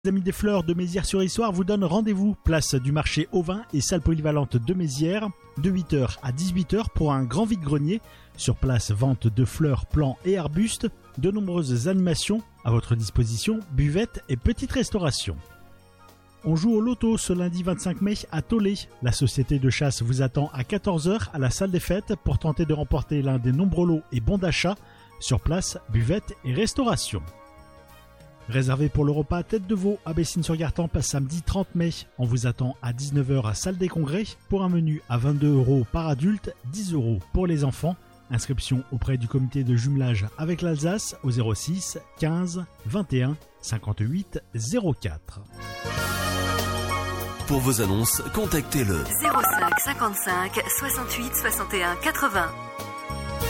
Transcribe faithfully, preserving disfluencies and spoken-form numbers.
Les amis des fleurs de Mézières-sur-Issoire vous donnent rendez-vous place du marché aux vins et salle polyvalente de Mézières de huit heures à dix-huit heures pour un grand vide-grenier. Sur place, vente de fleurs, plants et arbustes, de nombreuses animations à votre disposition, buvette et petite restauration. On joue au loto ce lundi vingt-cinq mai à Tollet. La société de chasse vous attend à quatorze heures à la salle des fêtes pour tenter de remporter l'un des nombreux lots et bons d'achat. Sur place, buvette et restauration. Réservé pour le repas tête de veau à Bessines-sur-Gartempe samedi trente mai. On vous attend à dix-neuf heures à salle des congrès pour un menu à vingt-deux euros par adulte, dix euros pour les enfants. Inscription auprès du comité de jumelage avec l'Alsace au zéro six quinze vingt et un cinquante-huit zéro quatre. Pour vos annonces, contactez le zéro cinq cinquante-cinq soixante-huit soixante et un quatre-vingts.